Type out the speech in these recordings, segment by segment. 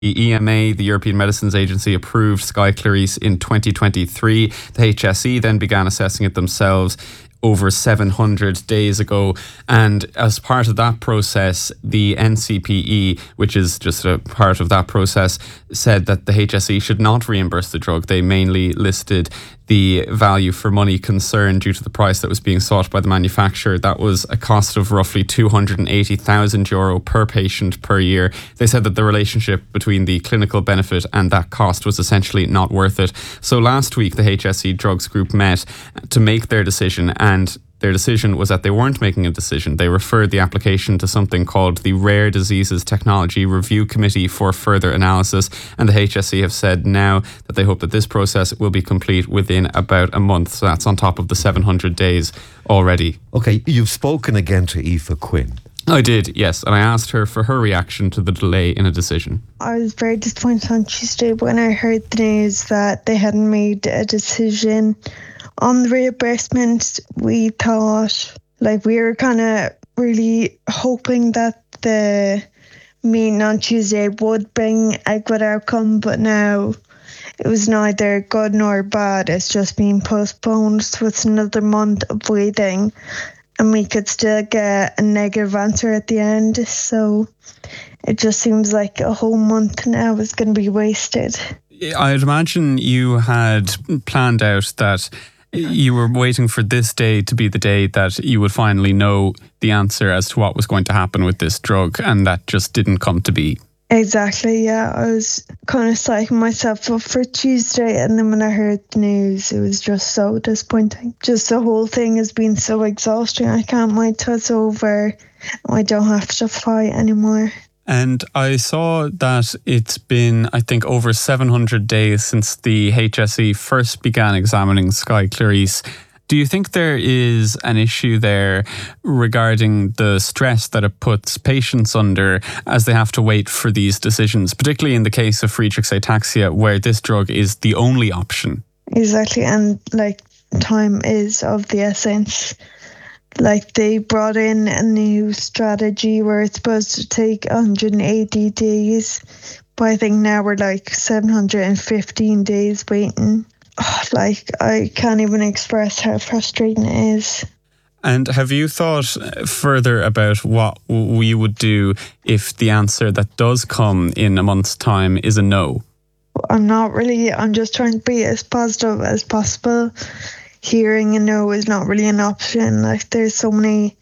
The EMA, the European Medicines Agency, approved Skyclarys in 2023. The HSE then began assessing it themselves over 700 days ago. And as part of that process, the NCPE, which is just a part of that process, said that the HSE should not reimburse the drug. They mainly listed the value for money concern due to the price that was being sought by the manufacturer. That was a cost of roughly €280,000 per patient per year. They said that the relationship between the clinical benefit and that cost was essentially not worth it. So last week, the HSE Drugs Group met to make their decision, and their decision was that they weren't making a decision. They referred the application to something called the Rare Diseases Technology Review Committee for further analysis. And the HSE have said now that they hope that this process will be complete within about a month. So that's on top of the 700 days already. Okay, you've spoken again to Aoife Quinn. I did, yes. And I asked her for her reaction to the delay in a decision. I was very disappointed on Tuesday when I heard the news that they hadn't made a decision on the reimbursement. We thought, we were kind of really hoping that the meeting on Tuesday would bring a good outcome, but now it was neither good nor bad. It's just been postponed, so it's another month of waiting, and we could still get a negative answer at the end. So it just seems like a whole month now is going to be wasted. I'd imagine you had planned out that you were waiting for this day to be the day that you would finally know the answer as to what was going to happen with this drug, and that just didn't come to be. Exactly, yeah. I was kind of psyching myself up for Tuesday, and then when I heard the news, it was just so disappointing. Just the whole thing has been so exhausting. I can't wait till it's over. I don't have to fight anymore. And I saw that it's been, I think, over 700 days since the HSE first began examining Skyclarys. Do you think there is an issue there regarding the stress that it puts patients under as they have to wait for these decisions, particularly in the case of Friedreich's ataxia, where this drug is the only option? Exactly, and time is of the essence. They brought in a new strategy where it's supposed to take 180 days, but I think now we're 715 days waiting. I can't even express how frustrating it is. And have you thought further about what we would do if the answer that does come in a month's time is a no? I'm not really. I'm just trying to be as positive as possible. Hearing a no is not really an option. There's so many,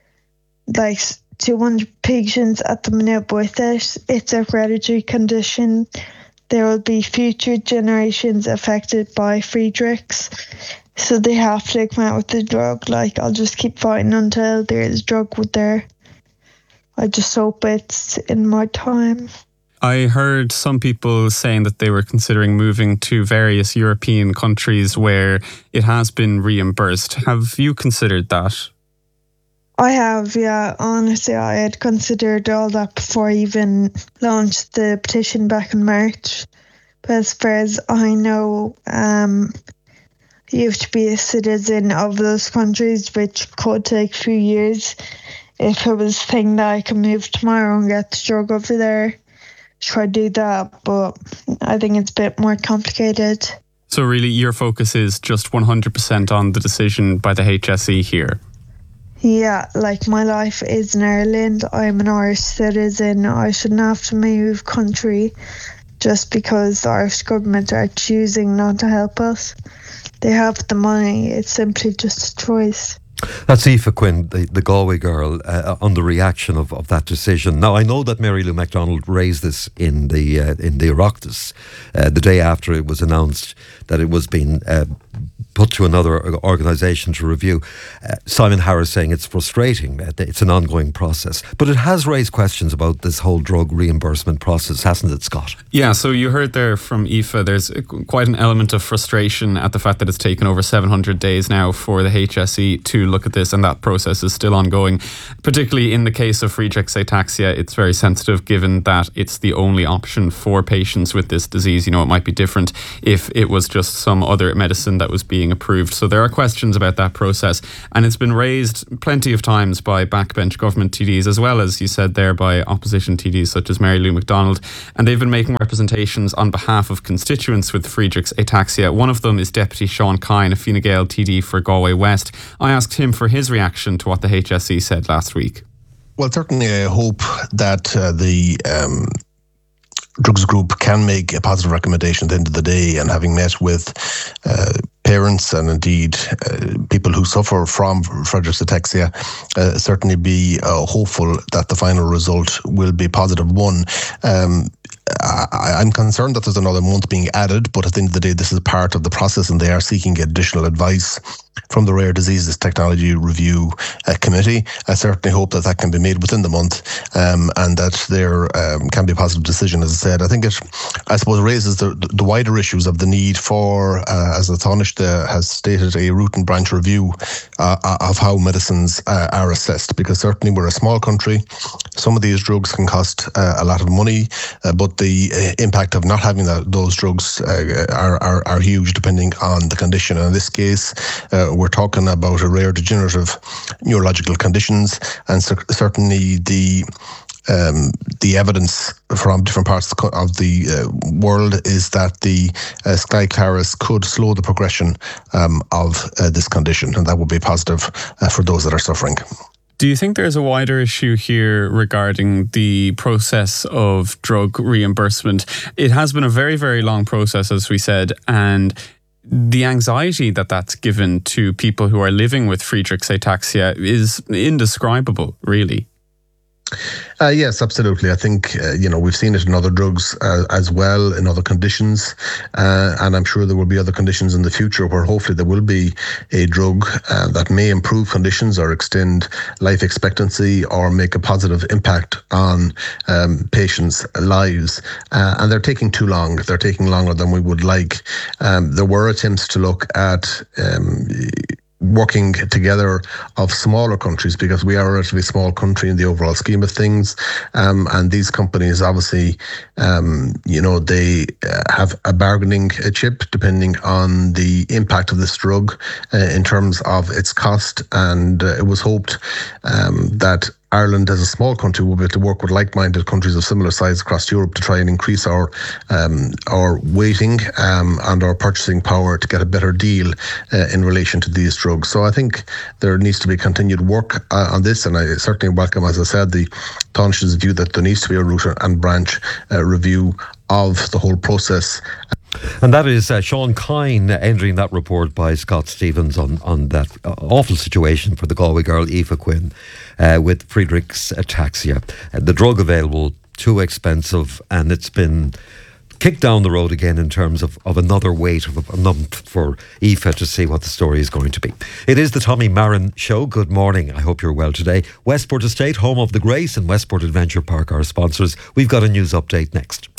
200 patients at the minute with it. It's a hereditary condition. There will be future generations affected by Friedreich's. So they have to come out with the drug. I'll just keep fighting until there is a drug there. I just hope it's in my time. I heard some people saying that they were considering moving to various European countries where it has been reimbursed. Have you considered that? I have, yeah. Honestly, I had considered all that before I even launched the petition back in March. But as far as I know, you have to be a citizen of those countries, which could take a few years. If it was a thing that I could move tomorrow and get the drug over there, try to do that, but I think it's a bit more complicated. So really your focus is just 100% on the decision by the HSE here? Yeah, my life is in Ireland. I'm an Irish citizen. I shouldn't have to move country just because the Irish government are choosing not to help us. They have the money. It's simply just a choice. That's Aoife Quinn, the Galway girl, on the reaction of that decision. Now, I know that Mary Lou McDonald raised this in the Oireachtas the day after it was announced that it was being put to another organisation to review. Simon Harris saying it's frustrating, it's an ongoing process. But it has raised questions about this whole drug reimbursement process, hasn't it, Scott? Yeah, so you heard there from Aoife, there's quite an element of frustration at the fact that it's taken over 700 days now for the HSE to look at this, and that process is still ongoing. Particularly in the case of Friedreich's ataxia, it's very sensitive given that it's the only option for patients with this disease. It might be different if it was just some other medicine that was being being approved. So there are questions about that process, and it's been raised plenty of times by backbench government TDs, as well as you said there by opposition TDs such as Mary Lou McDonald, and they've been making representations on behalf of constituents with Friedreich's ataxia. One of them is Deputy Sean Kine, a Fine Gael TD for Galway West. I asked him for his reaction to what the HSE said last week. Well, certainly I hope that the drugs group can make a positive recommendation at the end of the day, and having met with parents and indeed people who suffer from Friedreich's ataxia, certainly be hopeful that the final result will be a positive one. I'm concerned that there's another month being added, but at the end of the day, this is part of the process, and they are seeking additional advice from the Rare Diseases Technology Review Committee. I certainly hope that that can be made within the month, and that there can be a positive decision. As I said, I think it, I suppose, raises the wider issues of the need for, as the Taoiseach has stated, a root and branch review of how medicines are assessed, because certainly we're a small country. Some of these drugs can cost a lot of money, but the impact of not having those drugs are huge depending on the condition. And in this case, we're talking about a rare degenerative neurological conditions, and certainly the evidence from different parts of the world is that the Skyclarys could slow the progression of this condition, and that would be positive for those that are suffering. Do you think there's a wider issue here regarding the process of drug reimbursement? It has been a very, very long process, as we said, and the anxiety that that's given to people who are living with Friedreich's ataxia is indescribable, really. Yes, absolutely. I think, we've seen it in other drugs as well, in other conditions. And I'm sure there will be other conditions in the future where hopefully there will be a drug that may improve conditions or extend life expectancy or make a positive impact on patients' lives. And they're taking too long. They're taking longer than we would like. There were attempts to look at working together of smaller countries, because we are a relatively small country in the overall scheme of things. And these companies, obviously, they have a bargaining chip depending on the impact of this drug in terms of its cost. And it was hoped that Ireland, as a small country, will be able to work with like-minded countries of similar size across Europe to try and increase our weighting and our purchasing power to get a better deal in relation to these drugs. So I think there needs to be continued work on this, and I certainly welcome, as I said, the Taoiseach's view that there needs to be a root and branch review of the whole process. And that is Sean Kine entering that report by Scott Stevens on that awful situation for the Galway girl Aoife Quinn with Friedreich's ataxia. The drug available, too expensive, and it's been kicked down the road again in terms of another wait of a month for Aoife to see what the story is going to be. It is the Tommy Marin Show. Good morning. I hope you're well today. Westport Estate, home of the Grace, and Westport Adventure Park, our sponsors. We've got a news update next.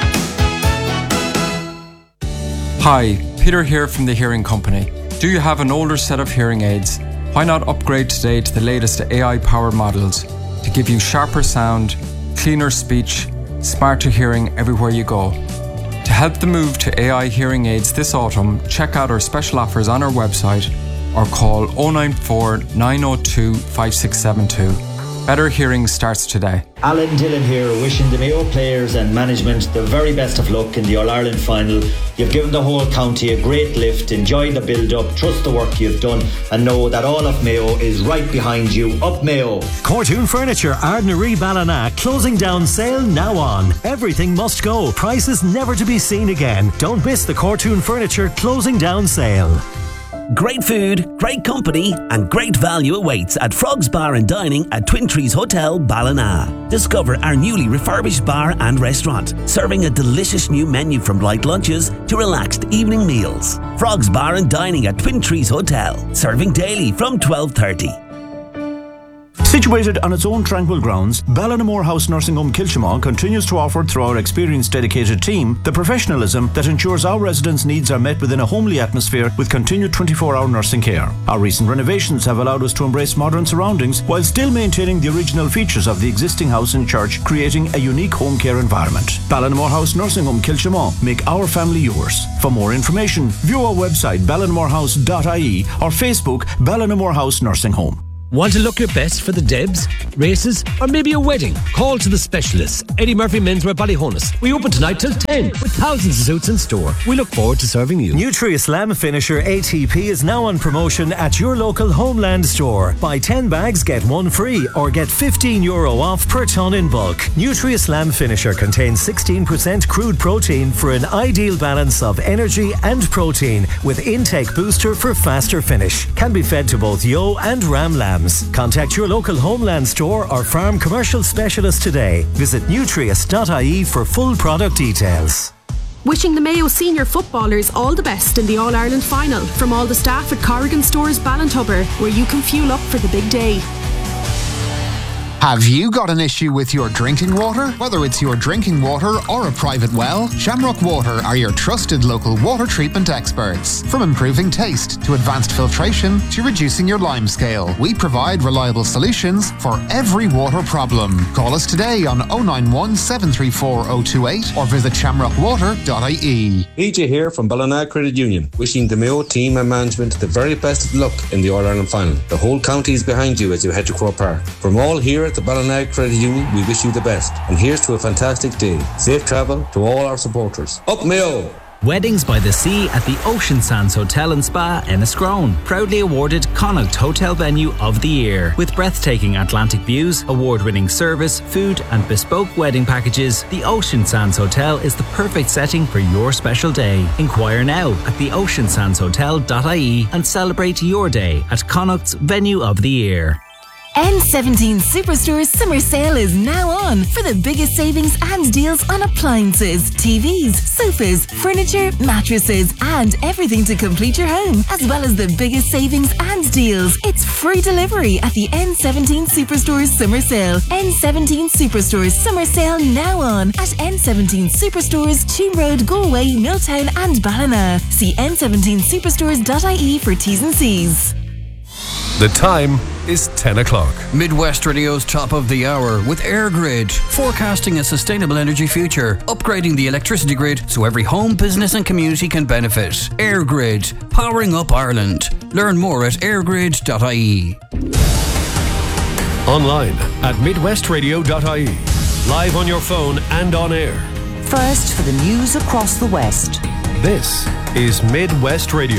Hi, Peter here from the Hearing Company. Do you have an older set of hearing aids? Why not upgrade today to the latest AI-powered models to give you sharper sound, cleaner speech, smarter hearing everywhere you go? To help the move to AI hearing aids this autumn, check out our special offers on our website or call 094 902 5672. Better hearing starts today. Alan Dillon here, wishing the Mayo players and management the very best of luck in the All-Ireland final. You've given the whole county a great lift. Enjoy the build-up, trust the work you've done, and know that all of Mayo is right behind you. Up Mayo! Cortoon Furniture, Ardnaree Ballina, closing down sale now on. Everything must go, prices never to be seen again. Don't miss the Cortoon Furniture closing down sale. Great food, great company and great value awaits at Frogs Bar and Dining at Twin Trees Hotel, Ballina. Discover our newly refurbished bar and restaurant, serving a delicious new menu from light lunches to relaxed evening meals. Frogs Bar and Dining at Twin Trees Hotel, serving daily from 12:30. Situated on its own tranquil grounds, Ballinamore House Nursing Home Kilchimau continues to offer, through our experienced dedicated team, the professionalism that ensures our residents' needs are met within a homely atmosphere with continued 24-hour nursing care. Our recent renovations have allowed us to embrace modern surroundings while still maintaining the original features of the existing house and church, creating a unique home care environment. Ballinamore House Nursing Home Kilchimau. Make our family yours. For more information, view our website ballinamorehouse.ie or Facebook Ballinamore House Nursing Home. Want to look your best for the Debs, races, or maybe a wedding? Call to the specialists. Eddie Murphy Menswear Ballyhonus. We open tonight till 10 with thousands of suits in store. We look forward to serving you. Nutri-Slam Finisher ATP is now on promotion at your local Homeland store. Buy 10 bags, get 1 free, or get €15 off per tonne in bulk. Nutri-Slam Finisher contains 16% crude protein for an ideal balance of energy and protein, with intake booster for faster finish. Can be fed to both yo and ram lambs. Contact your local Homeland store or farm commercial specialist today. Visit nutrius.ie for full product details. Wishing the Mayo senior footballers all the best in the All-Ireland final from all the staff at Corrigan Stores Ballintubber, where you can fuel up for the big day. Have you got an issue with your drinking water? Whether it's your drinking water or a private well, Shamrock Water are your trusted local water treatment experts. From improving taste to advanced filtration to reducing your lime scale, we provide reliable solutions for every water problem. Call us today on 091 734 028 or visit shamrockwater.ie. PJ here from Ballina Credit Union, wishing the Mayo team and management the very best of luck in the All-Ireland final. The whole county is behind you as you head to Croke Park. From all here at the Ballina Credit Union, we wish you the best. And here's to a fantastic day. Safe travel to all our supporters. Up Mayo! Weddings by the Sea at the Ocean Sands Hotel and Spa, Enniscrone. Proudly awarded Connaught Hotel Venue of the Year. With breathtaking Atlantic views, award-winning service, food and bespoke wedding packages, the Ocean Sands Hotel is the perfect setting for your special day. Inquire now at theoceansandshotel.ie and celebrate your day at Connaught's Venue of the Year. N17 Superstore's summer sale is now on for the biggest savings and deals on appliances, TVs, sofas, furniture, mattresses, and everything to complete your home, as well as the biggest savings and deals. It's free delivery at the N17 Superstore's summer sale. N17 Superstore's summer sale now on at N17 Superstores, Cheam Road, Galway, Milltown, and Ballina. See n17superstores.ie for T's and C's. The time is 10 o'clock. Midwest Radio's top of the hour with AirGrid, forecasting a sustainable energy future, upgrading the electricity grid so every home, business and community can benefit. AirGrid, powering up Ireland. Learn more at airgrid.ie. Online at midwestradio.ie. Live on your phone and on air. First for the news across the West. This is Midwest Radio.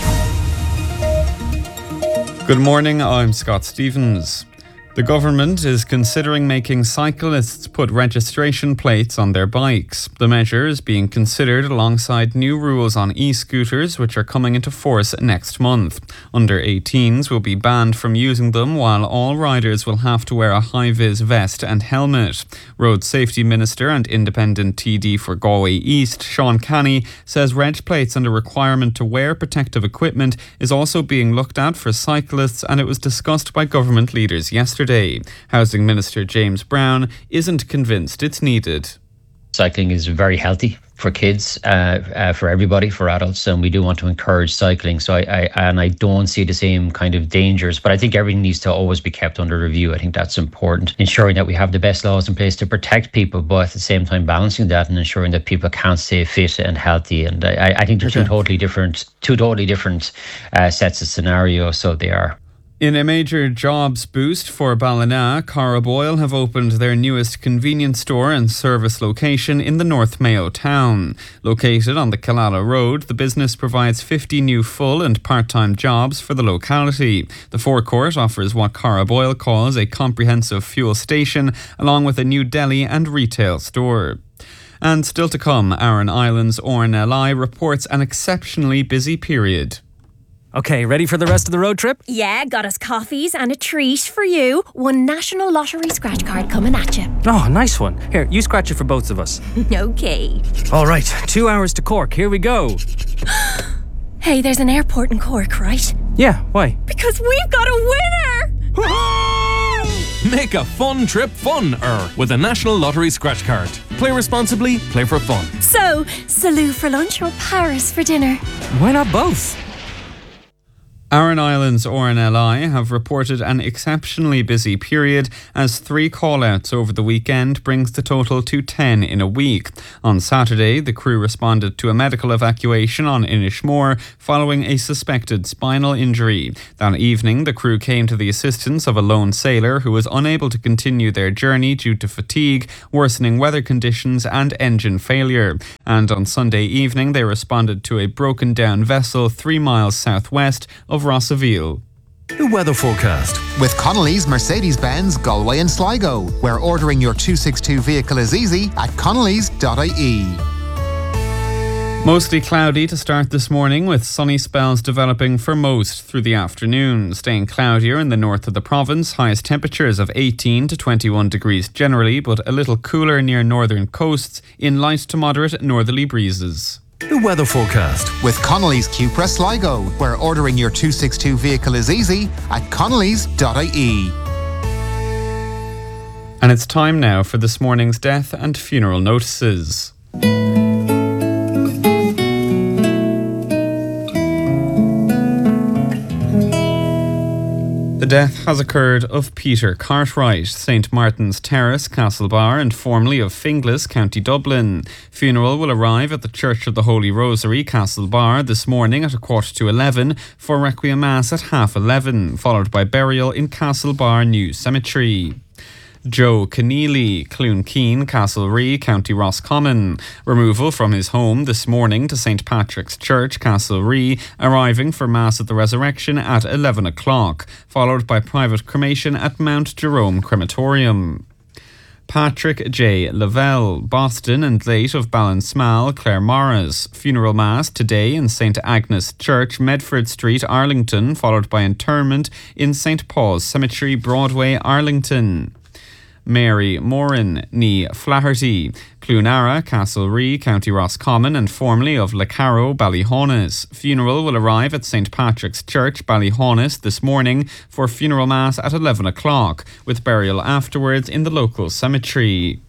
Good morning, I'm Scott Stevens. The government is considering making cyclists put registration plates on their bikes. The measure is being considered alongside new rules on e-scooters, which are coming into force next month. Under 18s will be banned from using them, while all riders will have to wear a high-vis vest and helmet. Road Safety Minister and Independent TD for Galway East, Sean Canny, says reg plates and a requirement to wear protective equipment is also being looked at for cyclists, and it was discussed by government leaders yesterday. Housing Minister James Brown isn't convinced it's needed. Cycling is very healthy for kids, for everybody, for adults, and we do want to encourage cycling. So I don't see the same kind of dangers, but I think everything needs to always be kept under review. I think that's important, ensuring that we have the best laws in place to protect people, but at the same time balancing that and ensuring that people can stay fit and healthy. And I think they're two totally different sets of scenarios. So they are. In a major jobs boost for Ballina, Carraboyle have opened their newest convenience store and service location in the North Mayo town. Located on the Killala Road, the business provides 50 new full and part-time jobs for the locality. The forecourt offers what Carraboyle calls a comprehensive fuel station, along with a new deli and retail store. And still to come, Aran Island's RNLI reports an exceptionally busy period. Okay, ready for the rest of the road trip? Yeah, got us coffees and a treat for you. One National Lottery scratch card coming at you. Oh, nice one. Here, you scratch it for both of us. Okay. All right, 2 hours to Cork. Here we go. Hey, there's an airport in Cork, right? Yeah, why? Because we've got a winner! Make a fun trip fun-er with a National Lottery scratch card. Play responsibly, play for fun. So, Salou for lunch or Paris for dinner? Why not both? Aran Islands RNLI have reported an exceptionally busy period as 3 call-outs over the weekend brings the total to 10 in a week. On Saturday, the crew responded to a medical evacuation on Inishmore following a suspected spinal injury. That evening, the crew came to the assistance of a lone sailor who was unable to continue their journey due to fatigue, worsening weather conditions and engine failure. And on Sunday evening, they responded to a broken down vessel 3 miles southwest of Rossaville. The weather forecast. With Connolly's Mercedes-Benz Galway and Sligo, where ordering your 262 vehicle is easy at connellys.ie. Mostly cloudy to start this morning, with sunny spells developing for most through the afternoon. Staying cloudier in the north of the province, highest temperatures of 18 to 21 degrees generally, but a little cooler near northern coasts in light to moderate northerly breezes. The weather forecast. With Connolly's Cupra Sligo, where ordering your 262 vehicle is easy at connellys.ie. And it's time now for this morning's death and funeral notices. The death has occurred of Peter Cartwright, St Martin's Terrace, Castlebar, and formerly of Finglas, County Dublin. Funeral will arrive at the Church of the Holy Rosary, Castlebar, this morning at 11:15 for Requiem Mass at 11:30, followed by burial in Castlebar New Cemetery. Joe Keneally, Cloonkeen, Castlerea, County Roscommon. Removal from his home this morning to St Patrick's Church, Castlerea, arriving for Mass at the Resurrection at 11 o'clock, followed by private cremation at Mount Jerome Crematorium. Patrick J. Lavelle, Boston and late of Ballinsmall, Claremorris. Funeral Mass today in St Agnes Church, Medford Street, Arlington, followed by interment in St Paul's Cemetery, Broadway, Arlington. Mary Moran, ní Flaherty, Cloonara, Castlerea, County Roscommon, and formerly of Lecarrow, Ballyhaunis. Funeral will arrive at St Patrick's Church, Ballyhaunis, this morning for funeral mass at 11 o'clock, with burial afterwards in the local cemetery.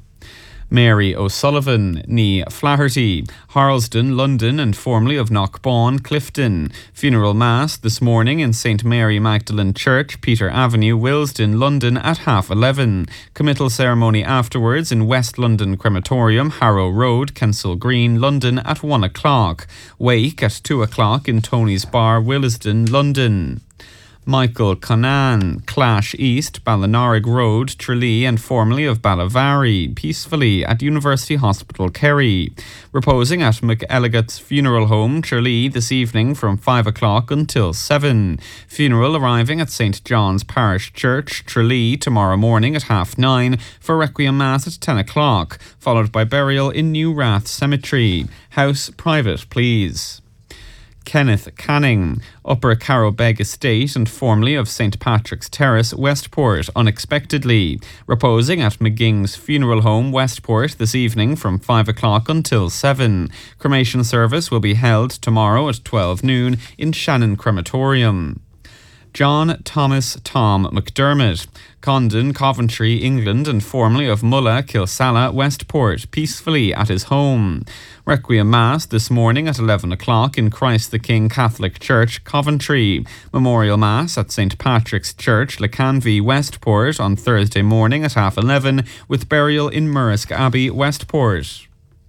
Mary O'Sullivan, ní Flaherty, Harlesden, London, and formerly of Knockbawn, Clifton. Funeral Mass this morning in St Mary Magdalene Church, Peter Avenue, Willesden, London at 11:30. Committal ceremony afterwards in West London Crematorium, Harrow Road, Kensal Green, London at 1 o'clock. Wake at 2 o'clock in Tony's Bar, Willesden, London. Michael Conan, Clash East, Ballinarig Road, Tralee, and formerly of Ballavary, peacefully at University Hospital, Kerry. Reposing at McElligot's Funeral Home, Tralee, this evening from 5 o'clock until 7. Funeral arriving at St John's Parish Church, Tralee, tomorrow morning at 9:30 for Requiem Mass at 10 o'clock, followed by burial in New Rath Cemetery. House private, please. Kenneth Canning, Upper Carrowbeg Estate and formerly of St Patrick's Terrace, Westport, unexpectedly. Reposing at McGing's Funeral Home, Westport, this evening from 5 o'clock until 7. Cremation service will be held tomorrow at 12 noon in Shannon Crematorium. John Thomas Tom McDermott, Condon, Coventry, England, and formerly of Mulla, Kilsalla, Westport, peacefully at his home. Requiem Mass this morning at 11 o'clock in Christ the King Catholic Church, Coventry. Memorial Mass at St Patrick's Church, Lecanvy, Westport on Thursday morning at 11:30 with burial in Murrisk Abbey, Westport.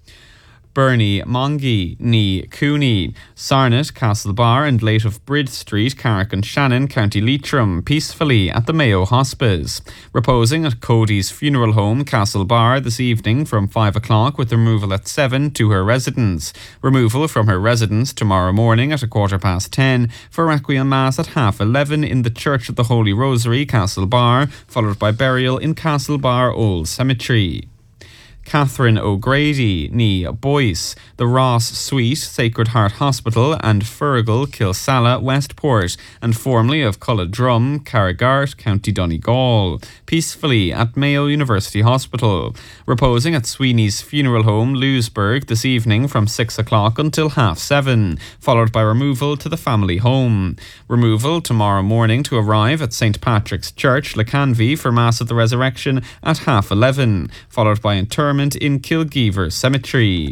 Bernie Mongie, ní Cooney, Sarnet, Castlebar, and late of Bridge Street, Carrick and Shannon, County Leitrim, peacefully at the Mayo Hospice. Reposing at Cody's Funeral Home, Castlebar, this evening from 5 o'clock with removal at 7 to her residence. Removal from her residence tomorrow morning at 10:15 for Requiem Mass at 11:30 in the Church of the Holy Rosary, Castlebar, followed by burial in Castlebar Old Cemetery. Catherine O'Grady, ní Boyce, the Ross Suite, Sacred Heart Hospital, and Fergal, Kilsalla, Westport, and formerly of Culladrum, Carragart, County Donegal. Peacefully at Mayo University Hospital. Reposing at Sweeney's Funeral Home, Lewisburg, this evening from 6 o'clock until 7:30, followed by removal to the family home. Removal tomorrow morning to arrive at St. Patrick's Church, Lacanvy, for Mass of the Resurrection at 11:30, followed by interment in Kilgeever Cemetery.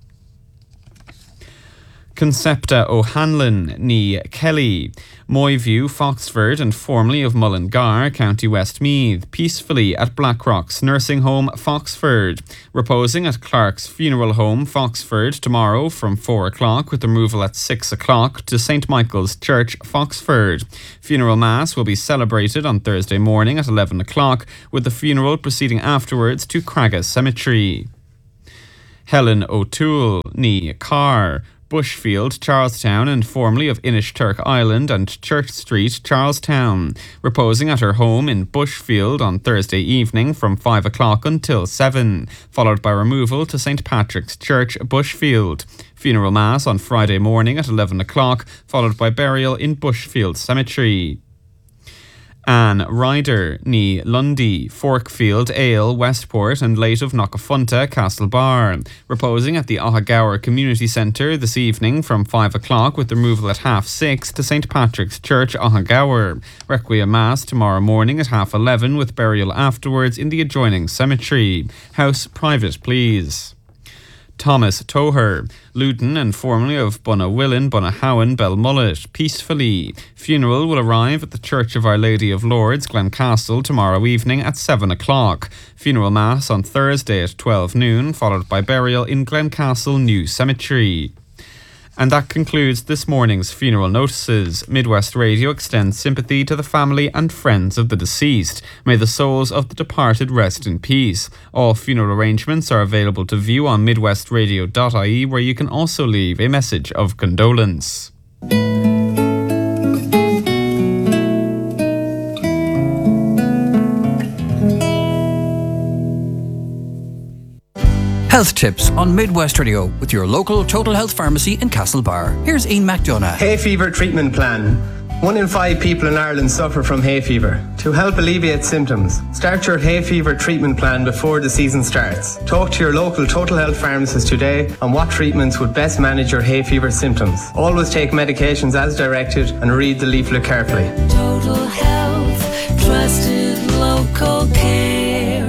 Concepta O'Hanlon, ní Kelly, Moyview, Foxford, and formerly of Mullingar, County Westmeath, peacefully at Blackrock's Nursing Home, Foxford. Reposing at Clark's Funeral Home, Foxford, tomorrow from 4 o'clock, with removal at 6 o'clock to St. Michael's Church, Foxford. Funeral Mass will be celebrated on Thursday morning at 11 o'clock, with the funeral proceeding afterwards to Cragga Cemetery. Helen O'Toole, ní Carr, Bushfield, Charlestown, and formerly of Inishturk Island and Church Street, Charlestown. Reposing at her home in Bushfield on Thursday evening from 5 o'clock until 7, followed by removal to St. Patrick's Church, Bushfield. Funeral Mass on Friday morning at 11 o'clock, followed by burial in Bushfield Cemetery. Anne Ryder, ní Lundy, Forkfield, Ale, Westport, and late of Knockafunta, Castlebar. Reposing at the Ohagower Community Centre this evening from 5 o'clock, with removal at 6:30 to St. Patrick's Church, Ohagower. Requiem Mass tomorrow morning at 11:30, with burial afterwards in the adjoining cemetery. House private, please. Thomas Toher, Luton, and formerly of Bunawillen, Bunahowen, Belmullet, peacefully. Funeral will arrive at the Church of Our Lady of Lourdes, Glencastle, tomorrow evening at 7 o'clock. Funeral Mass on Thursday at 12 noon, followed by burial in Glencastle New Cemetery. And that concludes this morning's funeral notices. Midwest Radio extends sympathy to the family and friends of the deceased. May the souls of the departed rest in peace. All funeral arrangements are available to view on midwestradio.ie, where you can also leave a message of condolence. Health tips on Midwest Radio with your local Total Health Pharmacy in Castlebar. Here's Ian McDonough. Hay fever treatment plan. 1 in 5 people in Ireland suffer from hay fever. To help alleviate symptoms, start your hay fever treatment plan before the season starts. Talk to your local Total Health pharmacist today on what treatments would best manage your hay fever symptoms. Always take medications as directed and read the leaflet carefully. Total Health, trusted local care.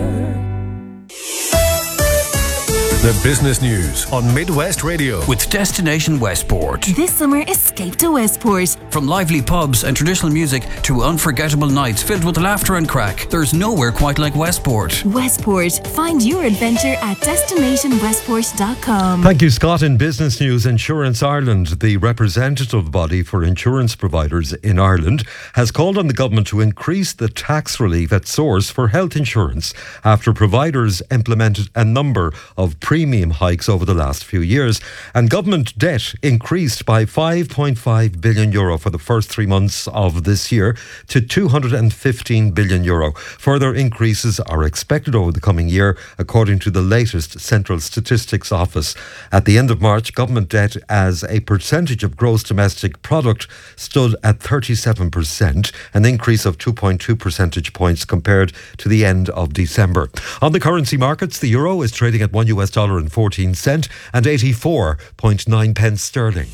The business news on Midwest Radio with Destination Westport. This summer, escape to Westport. From lively pubs and traditional music to unforgettable nights filled with laughter and crack, there's nowhere quite like Westport. Westport. Find your adventure at destinationwestport.com. Thank you, Scott. In business news, Insurance Ireland, the representative body for insurance providers in Ireland, has called on the government to increase the tax relief at source for health insurance after providers implemented a number of premium hikes over the last few years, and government debt increased by €5.5 billion for the first 3 months of this year to €215 billion. Further increases are expected over the coming year, according to the latest Central Statistics Office. At the end of March, government debt as a percentage of gross domestic product stood at 37%, an increase of 2.2 percentage points compared to the end of December. On the currency markets, the euro is trading at $1.14 and 84.9 pence sterling.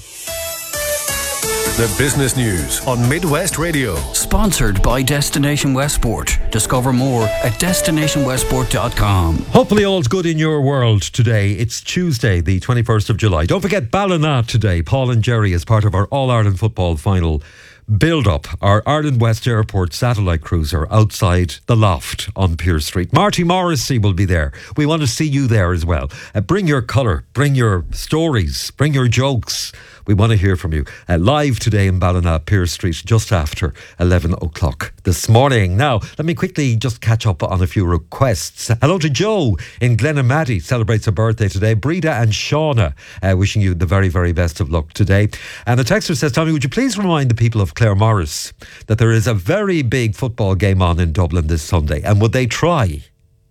The business news on Midwest Radio. Sponsored by Destination Westport. Discover more at destinationwestport.com. Hopefully all's good in your world today. It's Tuesday, the 21st of July. Don't forget Ballina today. Paul and Jerry as part of our All-Ireland football final build-up, our Ireland West Airport satellite cruiser outside the Loft on Pier Street. Marty Morrissey will be there. We want to see you there as well. Bring your colour, bring your stories, bring your jokes. We want to hear from you. Live today in Ballina, Pier Street, just after 11 o'clock this morning. Now, let me quickly just catch up on a few requests. Hello to Joe in Glenamaddy, celebrates her birthday today. Breda and Shauna, wishing you the very, very best of luck today. And the texter says, Tommy, would you please remind the people of Claremorris that there is a very big football game on in Dublin this Sunday, and would they try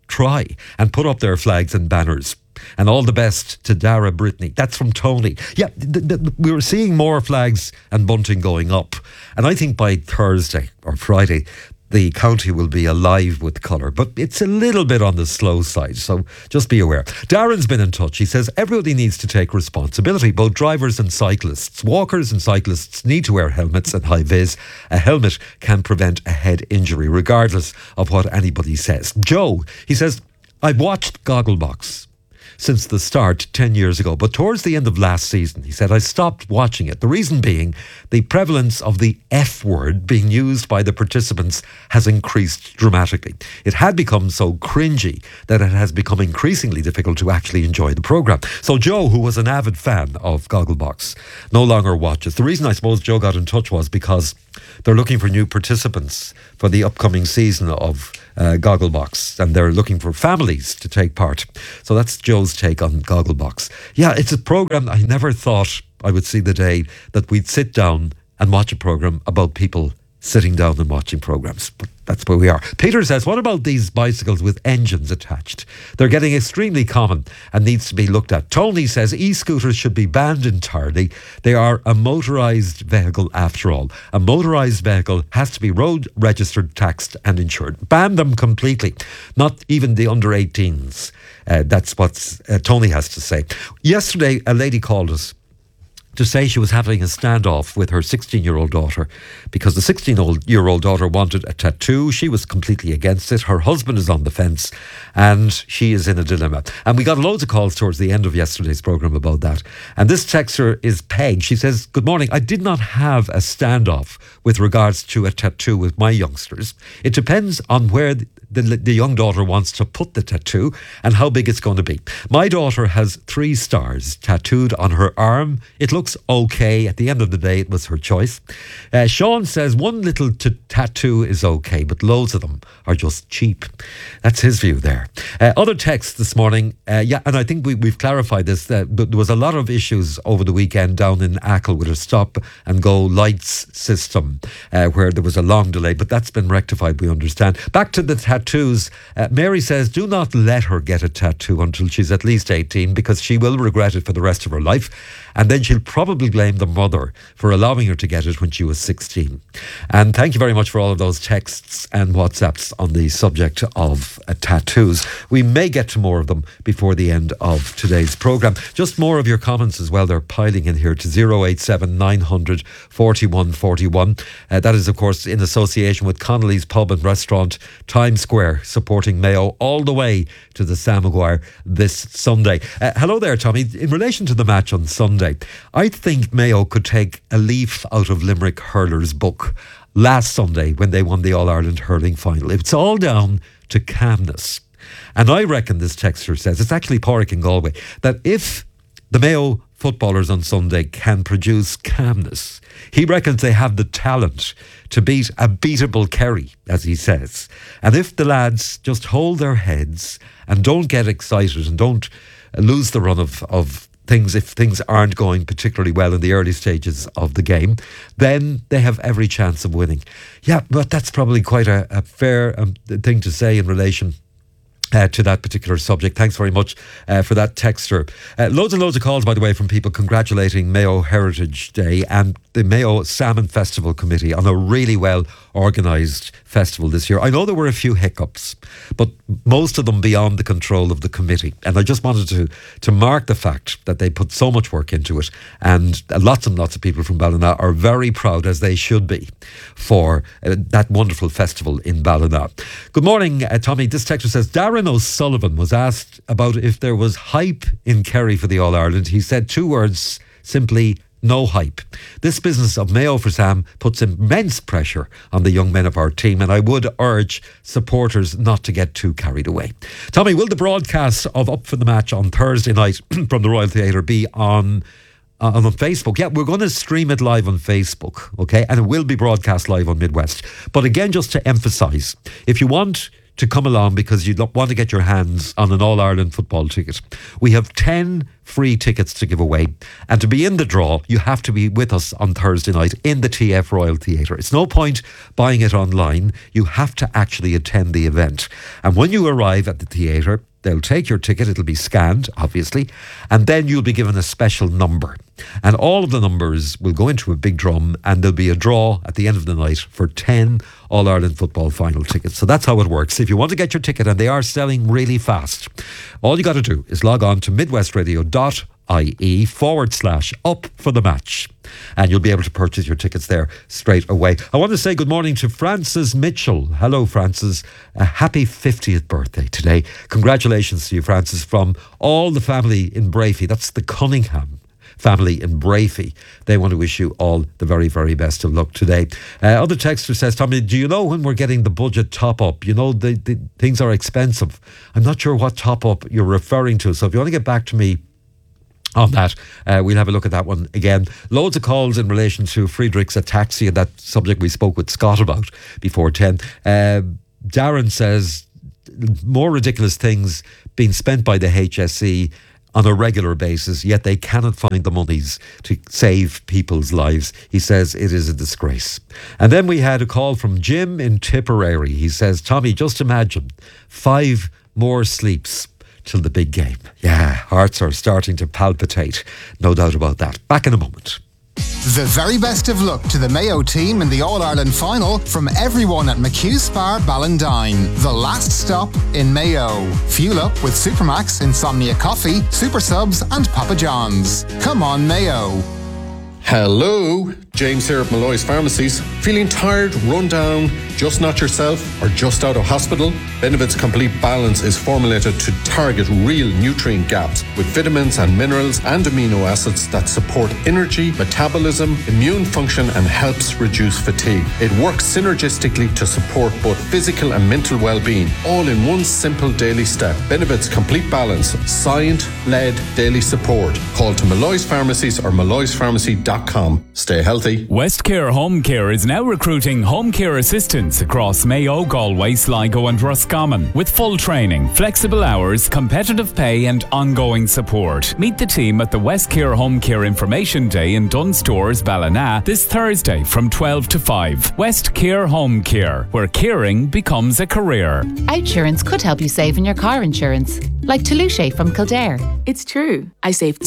try and put up their flags and banners. And all the best to Dara Brittany. That's from Tony. Yeah, we were seeing more flags and bunting going up. And I think by Thursday or Friday, the county will be alive with colour, but it's a little bit on the slow side, so just be aware. Darren's been in touch. He says everybody needs to take responsibility, both drivers and cyclists. Walkers and cyclists need to wear helmets and high vis. A helmet can prevent a head injury, regardless of what anybody says. Joe, he says, I've watched Gogglebox since the start 10 years ago, but towards the end of last season, he said, I stopped watching it. The reason being the prevalence of the F word being used by the participants has increased dramatically. It had become so cringy that it has become increasingly difficult to actually enjoy the programme. So Joe, who was an avid fan of Gogglebox, no longer watches. The reason I suppose Joe got in touch was because they're looking for new participants for the upcoming season of Gogglebox, and they're looking for families to take part. So that's Joe's take on Gogglebox. Yeah, it's a programme I never thought I would see the day that we'd sit down and watch a programme about people sitting down and watching programmes. But that's where we are. Peter says, what about these bicycles with engines attached? They're getting extremely common and needs to be looked at. Tony says e-scooters should be banned entirely. They are a motorised vehicle after all. A motorised vehicle has to be road registered, taxed and insured. Ban them completely. Not even the under 18s. That's what Tony has to say. Yesterday, a lady called us to say she was having a standoff with her 16-year-old daughter because the 16-year-old daughter wanted a tattoo. She was completely against it. Her husband is on the fence and she is in a dilemma. And we got loads of calls towards the end of yesterday's programme about that. And this texter is Peg. She says, good morning. I did not have a standoff with regards to a tattoo with my youngsters. It depends on where the young daughter wants to put the tattoo and how big it's going to be. My daughter has 3 stars tattooed on her arm. It looks okay. At the end of the day, it was her choice. Sean says one little tattoo is okay, but loads of them are just cheap. That's his view there. Other texts this morning, yeah, and I think we've clarified this. There was a lot of issues over the weekend down in Achill with a stop and go lights system where there was a long delay, but that's been rectified, we understand. Back to the tattoos. Mary says, do not let her get a tattoo until she's at least 18 because she will regret it for the rest of her life. And then she'll probably blame the mother for allowing her to get it when she was 16. And thank you very much for all of those texts and WhatsApps on the subject of tattoos. We may get to more of them before the end of today's programme. Just more of your comments as well. They're piling in here to 087 900 41 41. That is, of course, in association with Connolly's Pub and Restaurant, Times Square, supporting Mayo all the way to the Sam Maguire this Sunday. Hello there, Tommy. In relation to the match on Sunday, I think Mayo could take a leaf out of Limerick hurlers' book last Sunday when they won the All-Ireland hurling final. It's all down to calmness. And I reckon, this texter says, it's actually Pádraig in Galway, that if the Mayo footballers on Sunday can produce calmness, he reckons they have the talent to beat a beatable Kerry, as he says. And if the lads just hold their heads and don't get excited and don't lose the run of things, if things aren't going particularly well in the early stages of the game, then they have every chance of winning. Yeah, but that's probably quite a fair thing to say in relation to that particular subject. Thanks very much for that texter. Loads and loads of calls, by the way, from people congratulating Mayo Heritage Day and the Mayo Salmon Festival Committee on a really well organised festival this year. I know there were a few hiccups, but most of them beyond the control of the committee. And I just wanted to mark the fact that they put so much work into it, and lots and lots of people from Ballina are very proud, as they should be, for that wonderful festival in Ballina. Good morning, Tommy. This texter says, Darren O'Sullivan was asked about if there was hype in Kerry for the All-Ireland. He said 2 words, simply, no hype. This business of Mayo for Sam puts immense pressure on the young men of our team, and I would urge supporters not to get too carried away. Tommy, will the broadcast of Up for the Match on Thursday night from the Royal Theatre be on Facebook? Yeah, we're going to stream it live on Facebook, okay? And it will be broadcast live on Midwest. But again, just to emphasise, if you want to come along because you want to get your hands on an All-Ireland football ticket. We have 10 free tickets to give away, and to be in the draw you have to be with us on Thursday night in the TF Royal Theatre. It's no point buying it online, you have to actually attend the event. And when you arrive at the theatre, they'll take your ticket, it'll be scanned obviously, and then you'll be given a special number, and all of the numbers will go into a big drum, and there'll be a draw at the end of the night for 10 All-Ireland football final tickets. So that's how it works. If you want to get your ticket, and they are selling really fast, all you got to do is log on to midwestradio.ie/up for the match, and you'll be able to purchase your tickets there straight away. I want to say good morning to Francis Mitchell. Hello, Francis. A happy 50th birthday today. Congratulations to you, Francis, from all the family in Brafey. That's the Cunningham family in Brafey. They want to wish you all the very, very best of luck today. Other texter says, Tommy, do you know when we're getting the budget top up? You know, the things are expensive. I'm not sure what top up you're referring to. So if you want to get back to me on that, we'll have a look at that one again. Loads of calls in relation to Friedrich's Ataxia, that subject we spoke with Scott about before 10. Darren says more ridiculous things being spent by the HSE on a regular basis, yet they cannot find the monies to save people's lives. He says it is a disgrace. And then we had a call from Jim in Tipperary. He says, Tommy, just imagine 5 more sleeps till the big game. Yeah, hearts are starting to palpitate. No doubt about that. Back in a moment. The very best of luck to the Mayo team in the All-Ireland final from everyone at McHugh Spa Ballindine. The last stop in Mayo. Fuel up with Supermax, Insomnia Coffee, Super Subs and Papa John's. Come on, Mayo. Hello, James here at Malloy's Pharmacies. Feeling tired, run down, just not yourself, or just out of hospital? Benevit's Complete Balance is formulated to target real nutrient gaps with vitamins and minerals and amino acids that support energy, metabolism, immune function and helps reduce fatigue. It works synergistically to support both physical and mental well-being, all in one simple daily step. Benevit's Complete Balance, science-led daily support. Call to Malloy's Pharmacies or malloyspharmacy.com. Stay healthy. Westcare Home Care is now recruiting home care assistants across Mayo, Galway, Sligo and Roscommon with full training, flexible hours, competitive pay and ongoing support. Meet the team at the Westcare Home Care Information Day in Dunstores, Ballina this Thursday from 12 to 5. Westcare Home Care, where caring becomes a career. Outsurance could help you save in your car insurance, like Toulouse from Kildare. It's true. I saved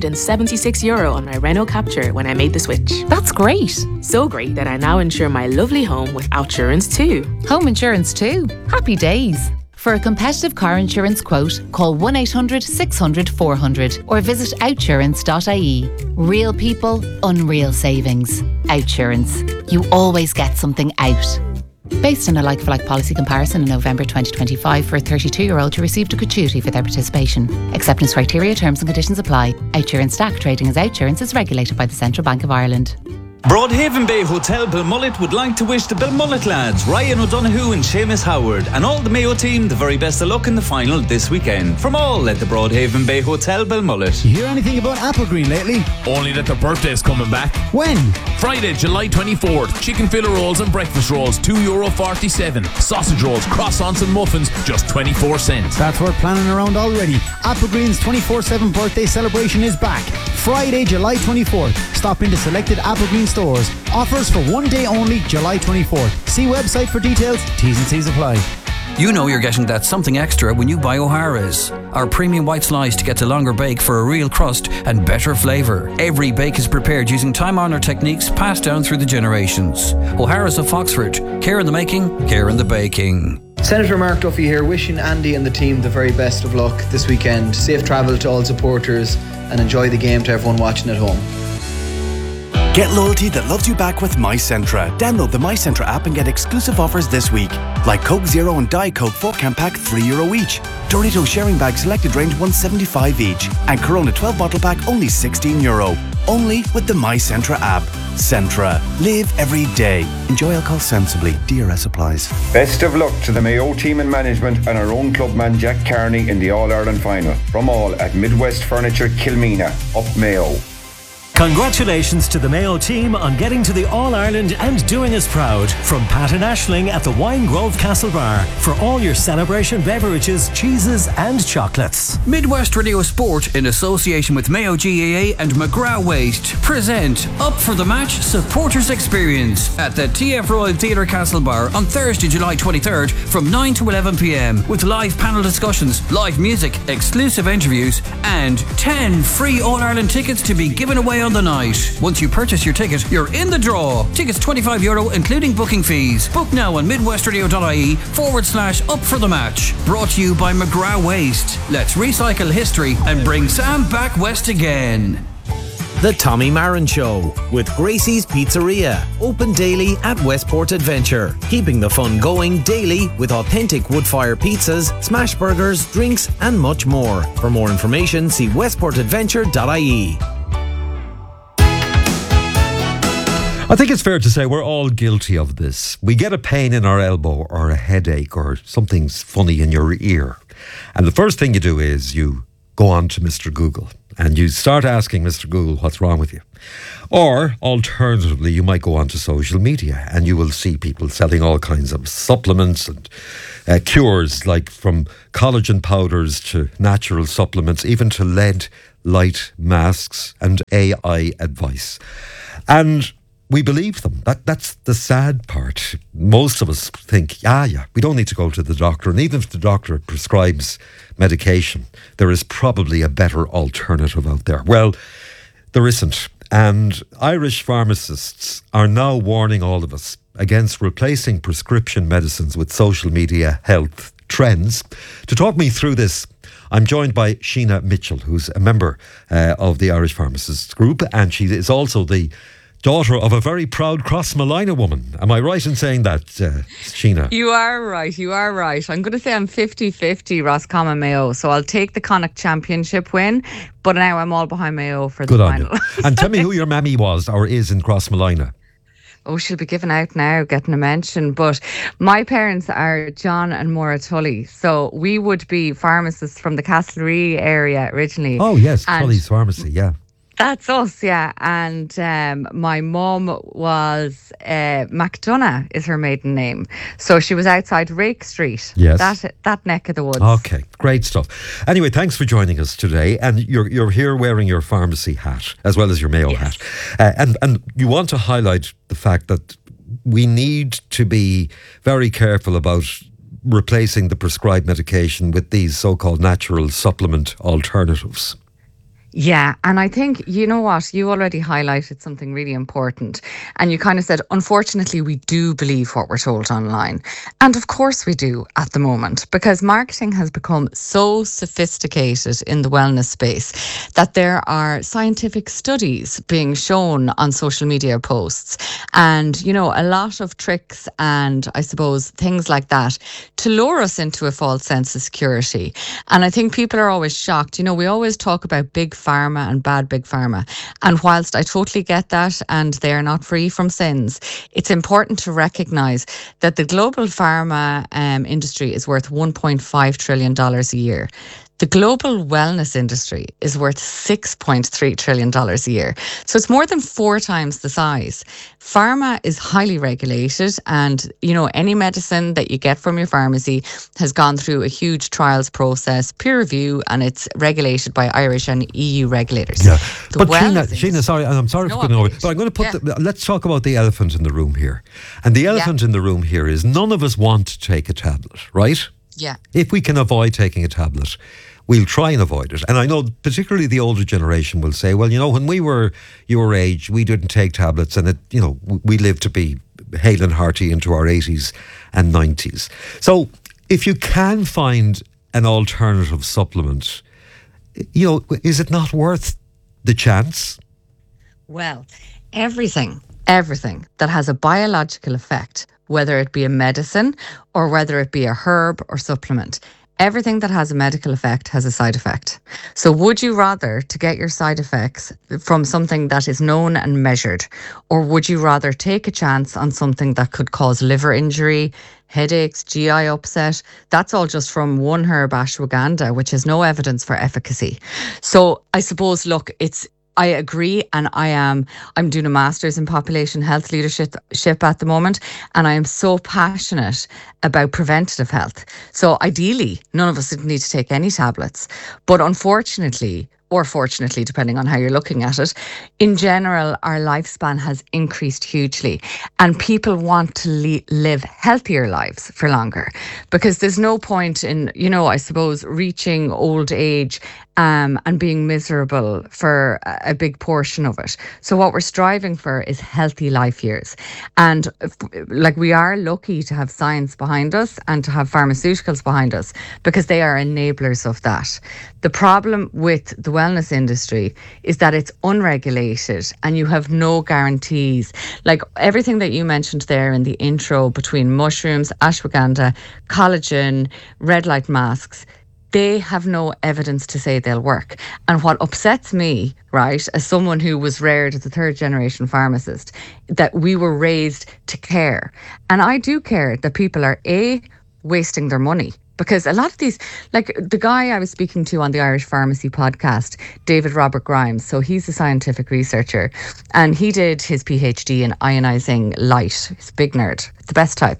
€276 on my Renault Capture when I made the switch. That's great. So great that I now insure my lovely home with Outsurance too. Home insurance too. Happy days. For a competitive car insurance quote, call 1-800-600-400 or visit outsurance.ie. Real people, unreal savings. Outsurance. You always get something out. Based on a like-for-like policy comparison in November 2025 for a 32-year-old who received a gratuity for their participation. Acceptance criteria, terms and conditions apply. Outsurance DAC trading as Outsurance is regulated by the Central Bank of Ireland. Broadhaven Bay Hotel Belmullet would like to wish the Belmullet lads, Ryan O'Donoghue and Seamus Howard, and all the Mayo team the very best of luck in the final this weekend. From all at the Broadhaven Bay Hotel Belmullet. You hear anything about Applegreen lately? Only that their birthday's coming back. When? Friday, July 24th. Chicken fillet rolls and breakfast rolls, €2.47. Sausage rolls, croissants and muffins, just 24 cents. That's worth planning around already. Applegreen's 24/7 birthday celebration is back. Friday, July 24th. Stop into selected Applegreen stores. Offers for one day only, July 24th. See website for details. T's and C's apply. You know you're getting that something extra when you buy O'Hara's. Our premium white slice to get a longer bake for a real crust and better flavour. Every bake is prepared using time-honoured techniques passed down through the generations. O'Hara's of Foxford. Care in the making, care in the baking. Senator Mark Duffy here, wishing Andy and the team the very best of luck this weekend. Safe travel to all supporters and enjoy the game to everyone watching at home. Get loyalty that loves you back with MyCentra. Download the MyCentra app and get exclusive offers this week. Like Coke Zero and Diet Coke 4-can pack €3 each. Doritos sharing bag selected range $1.75 each. And Corona 12 bottle pack only €16. Only with the MyCentra app. Centra. Live every day. Enjoy alcohol sensibly. DRS applies. Best of luck to the Mayo team and management and our own clubman Jack Carney in the All-Ireland final. From all at Midwest Furniture Kilmina. Up Mayo. Congratulations to the Mayo team on getting to the All-Ireland and doing us proud. From Pat and Aisling at the Wine Grove Castle Bar for all your celebration beverages, cheeses and chocolates. Midwest Radio Sport, in association with Mayo GAA and McGrath Waste, present Up for the Match Supporters Experience at the TF Royal Theatre Castle Bar on Thursday, July 23rd from 9 to 11 p.m. with live panel discussions, live music, exclusive interviews and 10 free All-Ireland tickets to be given away on the night. Once you purchase your ticket, you're in the draw. Tickets €25 including booking fees. Book now on midwestradio.ie/up for the match. Brought to you by McGrath Waste. Let's recycle history and bring Sam back west again. The Tommy Marin Show with Gracie's Pizzeria. Open daily at Westport Adventure. Keeping the fun going daily with authentic wood-fire pizzas, smash burgers, drinks and much more. For more information, see westportadventure.ie. I think it's fair to say we're all guilty of this. We get a pain in our elbow or a headache or something's funny in your ear. And the first thing you do is you go on to Mr. Google and you start asking Mr. Google what's wrong with you. Or alternatively, you might go on to social media and you will see people selling all kinds of supplements and cures, like from collagen powders to natural supplements, even to LED light masks and AI advice. And we believe them. That's the sad part. Most of us think, we don't need to go to the doctor. And even if the doctor prescribes medication, there is probably a better alternative out there. Well, there isn't. And Irish pharmacists are now warning all of us against replacing prescription medicines with social media health trends. To talk me through this, I'm joined by Sheena Mitchell, who's a member of the Irish Pharmacists Group, and she is also the daughter of a very proud Crossmolina woman. Am I right in saying that, Sheena? You are right. I'm going to say I'm 50-50 Roscommon Mayo, so I'll take the Connacht Championship win, but now I'm all behind Mayo for the final. Good on you. And tell me who your mammy was or is in Crossmolina. Oh, she'll be given out now, getting a mention. But my parents are John and Maura Tully. So we would be pharmacists from the Castlerea area originally. Oh, yes, Tully's Pharmacy, yeah. That's us, yeah. And my mum was McDonough is her maiden name. So she was outside Rake Street. Yes. That neck of the woods. Okay, great stuff. Anyway, thanks for joining us today. And you're here wearing your pharmacy hat as well as your Mayo hat. And you want to highlight the fact that we need to be very careful about replacing the prescribed medication with these so-called natural supplement alternatives. Yeah, and I think, you know what, you already highlighted something really important. And you kind of said, unfortunately, we do believe what we're told online. And of course we do at the moment, because marketing has become so sophisticated in the wellness space that there are scientific studies being shown on social media posts. And, you know, a lot of tricks and I suppose things like that to lure us into a false sense of security. And I think people are always shocked. You know, we always talk about big pharma and bad big pharma. And whilst I totally get that and they are not free from sins, it's important to recognise that the global pharma industry is worth $1.5 trillion a year. The global wellness industry is worth $6.3 trillion a year. So it's more than 4 times the size. Pharma is highly regulated and, you know, any medicine that you get from your pharmacy has gone through a huge trials process, peer review, and it's regulated by Irish and EU regulators. Yeah. But Sheena, sorry, and I'm sorry for putting over, but I'm going to put let's talk about the elephant in the room here. And the elephant in the room here is none of us want to take a tablet, right? Yeah. If we can avoid taking a tablet, we'll try and avoid it. And I know particularly the older generation will say, well, you know, when we were your age, we didn't take tablets and, we lived to be hale and hearty into our 80s and 90s. So if you can find an alternative supplement, you know, is it not worth the chance? Well, everything that has a biological effect, whether it be a medicine or whether it be a herb or supplement, everything that has a medical effect has a side effect. So would you rather to get your side effects from something that is known and measured, or would you rather take a chance on something that could cause liver injury, headaches, GI upset? That's all just from one herb, ashwagandha, which has no evidence for efficacy. So I suppose, look, it's I agree, and I'm doing a master's in population health leadership at the moment, and I am so passionate about preventative health. So ideally, none of us need to take any tablets, but unfortunately, or fortunately, depending on how you're looking at it, in general, our lifespan has increased hugely, and people want to live healthier lives for longer, because there's no point in, I suppose, reaching old age and being miserable for a big portion of it. So what we're striving for is healthy life years. And we are lucky to have science behind us and to have pharmaceuticals behind us, because they are enablers of that. The problem with the wellness industry is that it's unregulated and you have no guarantees. Like everything that you mentioned there in the intro between mushrooms, ashwagandha, collagen, red light masks, they have no evidence to say they'll work. And what upsets me, right, as someone who was reared as a third generation pharmacist, that we were raised to care. And I do care that people are wasting their money. Because a lot of these, like the guy I was speaking to on the Irish Pharmacy podcast, David Robert Grimes, so he's a scientific researcher, and he did his PhD in ionizing light. He's a big nerd, the best type.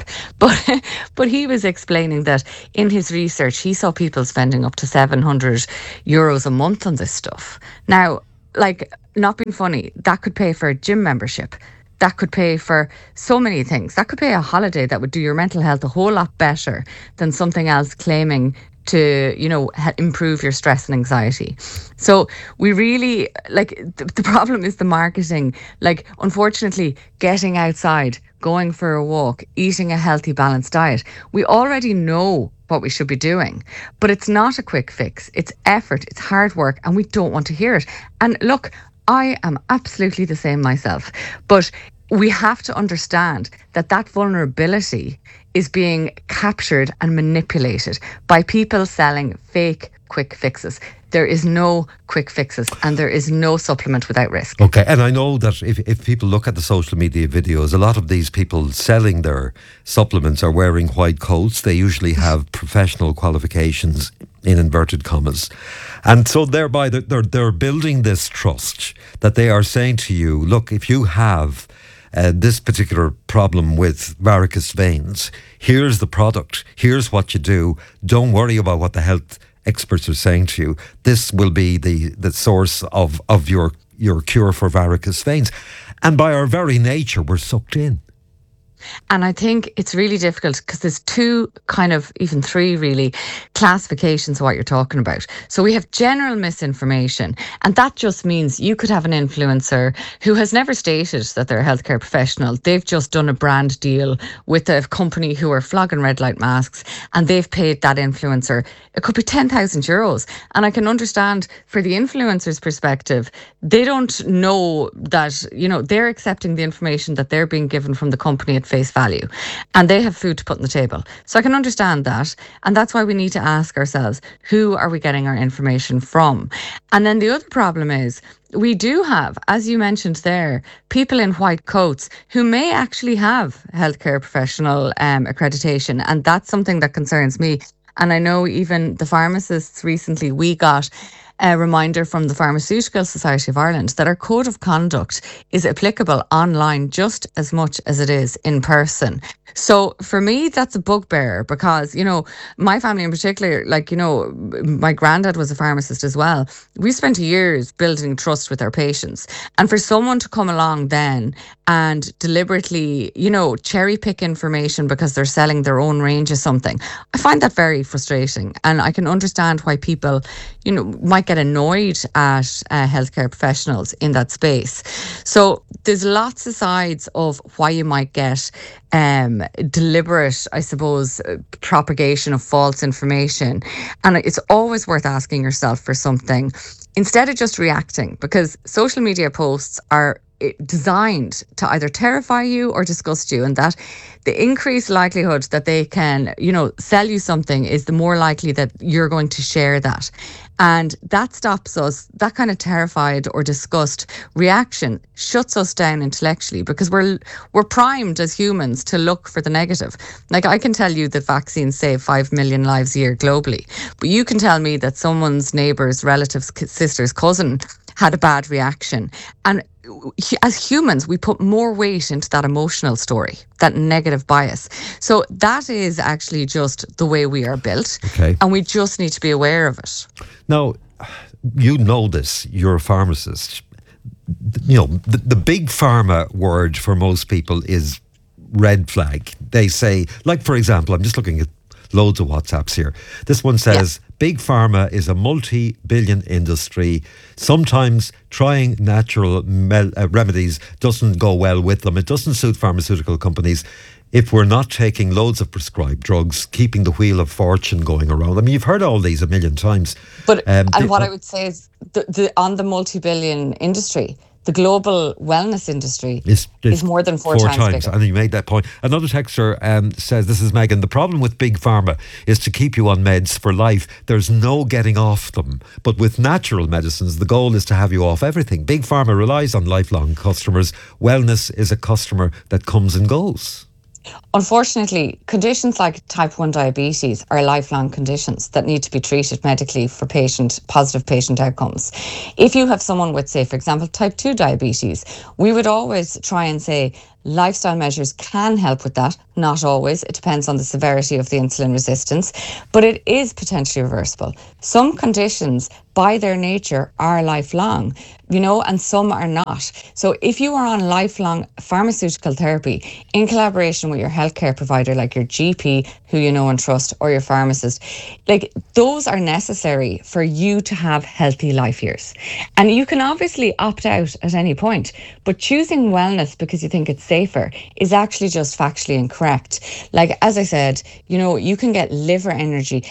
But he was explaining that in his research, he saw people spending up to €700 a month on this stuff. Now, not being funny, that could pay for a gym membership. That could pay for so many things. That could pay a holiday that would do your mental health a whole lot better than something else claiming to, improve your stress and anxiety. So we really, the problem is the marketing. Unfortunately, getting outside, going for a walk, eating a healthy, balanced diet. We already know what we should be doing, but it's not a quick fix. It's effort, it's hard work, and we don't want to hear it. And look, I am absolutely the same myself, but we have to understand that vulnerability is being captured and manipulated by people selling fake quick fixes. There is no quick fixes and there is no supplement without risk. Okay, and I know that if people look at the social media videos, a lot of these people selling their supplements are wearing white coats. They usually have professional qualifications, in inverted commas. And so thereby they're building this trust that they are saying to you, look, if you have this particular problem with varicose veins, here's the product, here's what you do, don't worry about what the health experts are saying to you. This will be the source of your cure for varicose veins. And by our very nature, we're sucked in. And I think it's really difficult because there's even three really classifications of what you're talking about. So we have general misinformation, and that just means you could have an influencer who has never stated that they're a healthcare professional. They've just done a brand deal with a company who are flogging red light masks, and they've paid that influencer, it could be €10,000. And I can understand for the influencer's perspective, they don't know that, they're accepting the information that they're being given from the company at face value, and they have food to put on the table. So I can understand that, and that's why we need to ask ourselves, who are we getting our information from? And then the other problem is we do have, as you mentioned there, people in white coats who may actually have healthcare professional accreditation, and that's something that concerns me. And I know even the pharmacists recently, we got a reminder from the Pharmaceutical Society of Ireland that our code of conduct is applicable online just as much as it is in person. So for me, that's a bugbear because, my family in particular, my granddad was a pharmacist as well. We spent years building trust with our patients. And for someone to come along then and deliberately, cherry pick information because they're selling their own range of something, I find that very frustrating. And I can understand why people, might get annoyed at healthcare professionals in that space. So there's lots of sides of why you might get deliberate, I suppose, propagation of false information. And it's always worth asking yourself for something instead of just reacting, because social media posts are designed to either terrify you or disgust you, and that the increased likelihood that they can, sell you something is the more likely that you're going to share that. And that stops us, that kind of terrified or disgust reaction shuts us down intellectually, because we're primed as humans to look for the negative. Like, I can tell you that vaccines save 5 million lives a year globally, but you can tell me that someone's neighbour's relative's sister's cousin had a bad reaction. And as humans, we put more weight into that emotional story, that negative bias. So that is actually just the way we are built. Okay. And we just need to be aware of it. Now, you know this, you're a pharmacist. You know, the big pharma word for most people is red flag. They say, like, for example, I'm just looking at loads of WhatsApps here. This one says, big pharma is a multi-billion industry. Sometimes trying natural remedies doesn't go well with them. It doesn't suit pharmaceutical companies. If we're not taking loads of prescribed drugs, keeping the wheel of fortune going around. I mean, you've heard all these a million times. But and what I would say is, on the multi-billion industry, the global wellness industry is more than four times bigger. And you made that point. Another texter says, this is Megan, the problem with big pharma is to keep you on meds for life. There's no getting off them. But with natural medicines, the goal is to have you off everything. Big pharma relies on lifelong customers. Wellness is a customer that comes and goes. Unfortunately, conditions like type 1 diabetes are lifelong conditions that need to be treated medically for positive patient outcomes. If you have someone with, say, for example, type 2 diabetes, we would always try and say lifestyle measures can help with that. Not always. It depends on the severity of the insulin resistance, but it is potentially reversible. Some conditions, by their nature, are lifelong, and some are not. So if you are on lifelong pharmaceutical therapy in collaboration with your healthcare provider, like your GP, who you know and trust, or your pharmacist, like those are necessary for you to have healthy life years. And you can obviously opt out at any point, but choosing wellness because you think it's safer is actually just factually incorrect. Like, as I said, you can get liver injury.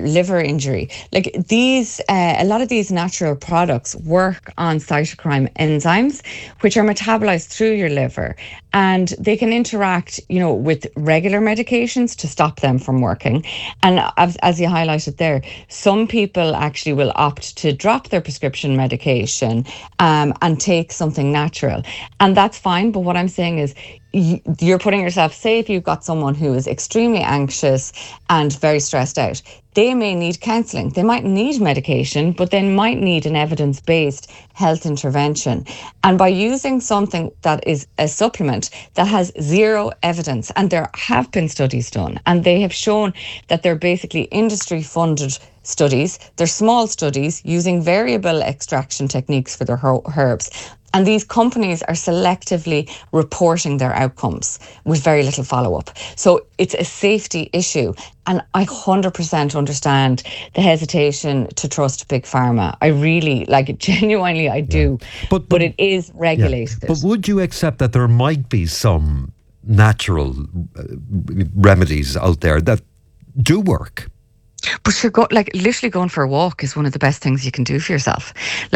Like these, a lot of these natural products work on cytochrome enzymes, which are metabolized through your liver, and they can interact, with regular medications to stop them from working. And as you highlighted there, some people actually will opt to drop their prescription medication and take something natural, and that's fine. But what I'm saying is, you're putting yourself, say if you've got someone who is extremely anxious and very stressed out, they may need counselling. They might need medication, but they might need an evidence-based health intervention. And by using something that is a supplement that has zero evidence, and there have been studies done, and they have shown that they're basically industry-funded studies. They're small studies using variable extraction techniques for their herbs. And these companies are selectively reporting their outcomes with very little follow-up. So it's a safety issue. And I 100% understand the hesitation to trust Big Pharma. I really, genuinely I do. But it is regulated. Yeah. But would you accept that there might be some natural remedies out there that do work? But you're literally going for a walk is one of the best things you can do for yourself.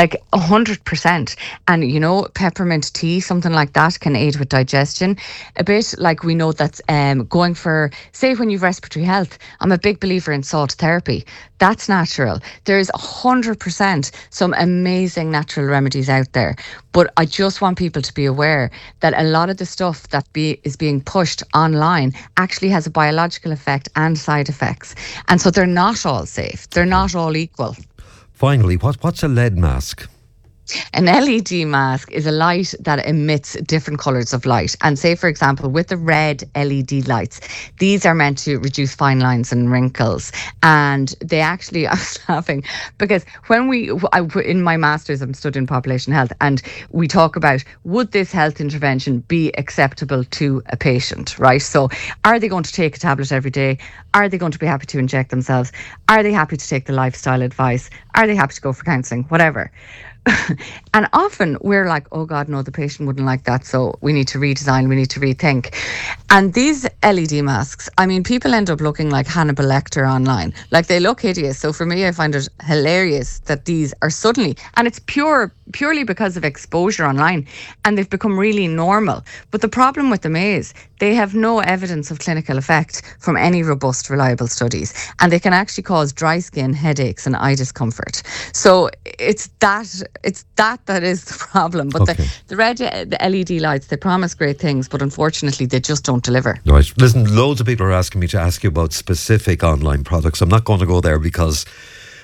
100%. And peppermint tea, something like that, can aid with digestion a bit. Like, we know that's going for, say, when you've respiratory health. I'm a big believer in salt therapy. That's natural. There's 100% some amazing natural remedies out there. But I just want people to be aware that a lot of the stuff that is being pushed online actually has a biological effect and side effects. And so they're not all safe. They're not all equal. Finally, what's a lead mask? An LED mask is a light that emits different colours of light. And say, for example, with the red LED lights, these are meant to reduce fine lines and wrinkles. And they actually, I was laughing because in my master's, I'm studying population health, and we talk about, would this health intervention be acceptable to a patient, right? So are they going to take a tablet every day? Are they going to be happy to inject themselves? Are they happy to take the lifestyle advice? Are they happy to go for counselling? Whatever. And often we're like, oh God, no, the patient wouldn't like that, so we need to redesign, we need to rethink. And these LED masks, I mean, people end up looking like Hannibal Lecter online. Like, they look hideous. So for me, I find it hilarious that these are suddenly, and it's purely because of exposure online, and they've become really normal. But the problem with them is they have no evidence of clinical effect from any robust, reliable studies, and they can actually cause dry skin, headaches, and eye discomfort. So it's that is the problem. But okay. the LED lights, they promise great things, but unfortunately they just don't deliver. Right. Listen, loads of people are asking me to ask you about specific online products. I'm not going to go there because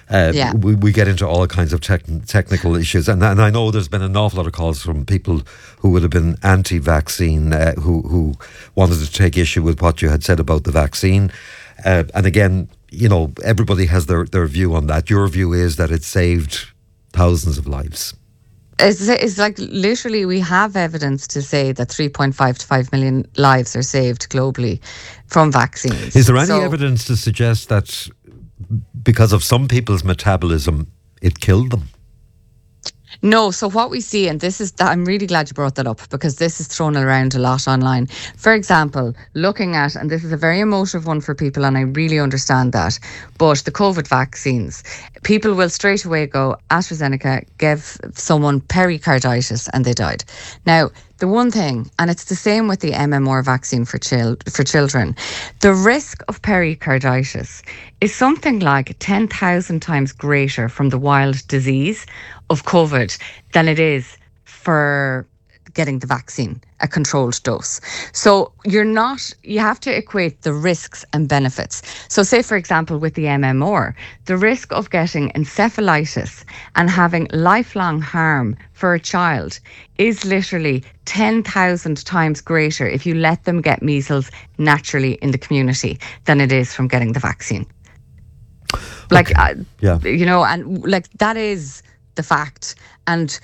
we get into all kinds of technical issues. And I know there's been an awful lot of calls from people who would have been anti-vaccine, who wanted to take issue with what you had said about the vaccine. And again, everybody has their view on that. Your view is that it saved thousands of lives. It's like literally we have evidence to say that 3.5 to 5 million lives are saved globally from vaccines. Is there any evidence to suggest that because of some people's metabolism, it killed them? No, so what we see, and I'm really glad you brought that up because this is thrown around a lot online. For example, looking at, and this is a very emotive one for people and I really understand that, but the COVID vaccines, people will straight away go, AstraZeneca gave someone pericarditis and they died. Now, the one thing, and it's the same with the MMR vaccine for children, the risk of pericarditis is something like 10,000 times greater from the wild disease of COVID than it is for getting the vaccine, a controlled dose. So you have to equate the risks and benefits. So say, for example, with the MMR, the risk of getting encephalitis and having lifelong harm for a child is literally 10,000 times greater if you let them get measles naturally in the community than it is from getting the vaccine. Like, and like that is the fact. And,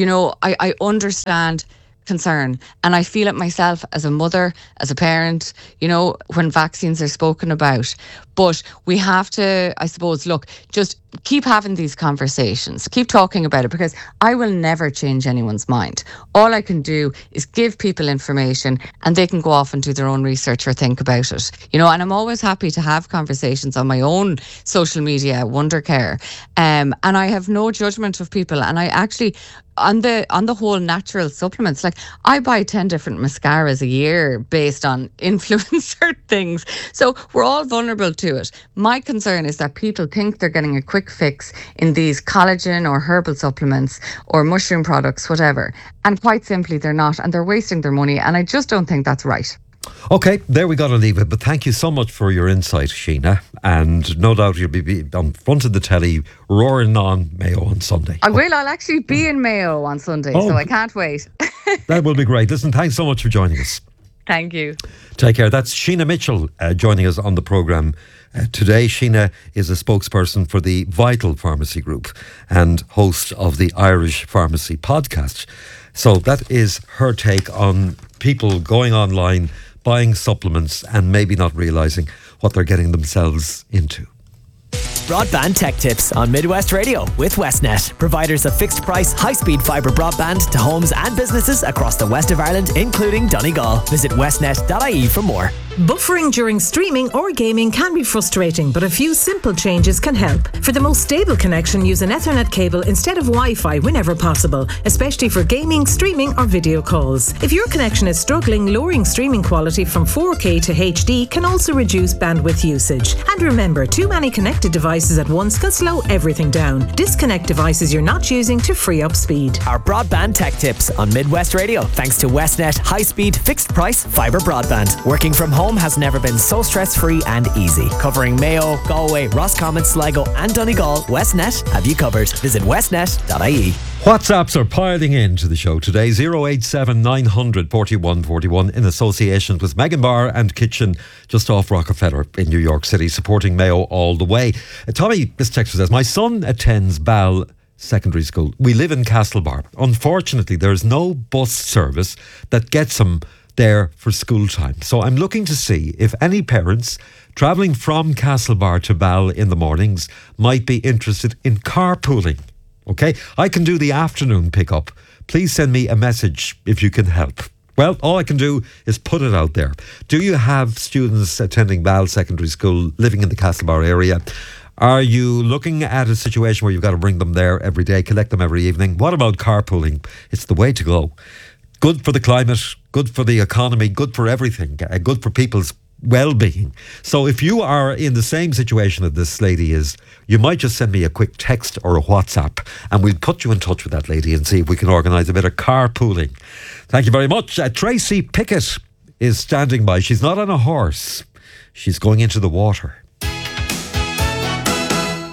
I understand concern and I feel it myself as a mother, as a parent, when vaccines are spoken about. But we have to, I suppose, just keep having these conversations, keep talking about it, because I will never change anyone's mind. All I can do is give people information and they can go off and do their own research or think about it. And I'm always happy to have conversations on my own social media, Wondercare. And I have no judgment of people. And I actually, on the whole natural supplements, like I buy 10 different mascaras a year based on influencer things. So we're all vulnerable to it. My concern is that people think they're getting a quick fix in these collagen or herbal supplements or mushroom products, whatever. And quite simply, they're not. And they're wasting their money. And I just don't think that's right. Okay, there we got to leave it. But thank you so much for your insight, Sheena. And no doubt you'll be on front of the telly roaring on Mayo on Sunday. I will. I'll actually be in Mayo on Sunday, so I can't wait. That will be great. Listen, thanks so much for joining us. Thank you. Take care. That's Sheena Mitchell joining us on the programme today. Sheena is a spokesperson for the Vital Pharmacy Group and host of the Irish Pharmacy podcast. So that is her take on people going online, buying supplements and maybe not realising what they're getting themselves into. Broadband Tech Tips on Midwest Radio with Westnet, providers of fixed price, high-speed fibre broadband to homes and businesses across the west of Ireland, including Donegal. Visit westnet.ie for more. Buffering during streaming or gaming can be frustrating, but a few simple changes can help. For the most stable connection, use an Ethernet cable instead of Wi-Fi whenever possible, especially for gaming, streaming or video calls. If your connection is struggling, lowering streaming quality from 4K to HD can also reduce bandwidth usage. And remember, too many connected devices at once can slow everything down. Disconnect devices you're not using to free up speed. Our Broadband Tech Tips on Midwest Radio, thanks to Westnet high-speed, fixed-price fibre broadband. Working from home has never been so stress-free and easy. Covering Mayo, Galway, Roscommon, Sligo and Donegal, Westnet have you covered. Visit westnet.ie. WhatsApps are piling into the show today. 087 900 41 41 in association with Megan Bar and Kitchen just off Rockefeller in New York City, supporting Mayo all the way. Tommy, this texter says, my son attends Ball Secondary School. We live in Castlebar. Unfortunately, there is no bus service that gets him there for school time. So I'm looking to see if any parents travelling from Castlebar to Ball in the mornings might be interested in carpooling. Okay, I can do the afternoon pickup. Please send me a message if you can help. Well, all I can do is put it out there. Do you have students attending Ball Secondary School living in the Castlebar area? Are you looking at a situation where you've got to bring them there every day, collect them every evening? What about carpooling? It's the way to go. Good for the climate, good for the economy, good for everything, good for people's well-being. So if you are in the same situation that this lady is, you might just send me a quick text or a WhatsApp and we'll put you in touch with that lady and see if we can organise a bit of carpooling. Thank you very much. Tracy Pickett is standing by. She's not on a horse. She's going into the water.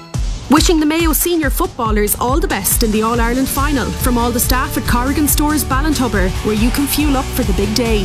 Wishing the Mayo senior footballers all the best in the All-Ireland final from all the staff at Corrigan Stores Ballintubber, where you can fuel up for the big day.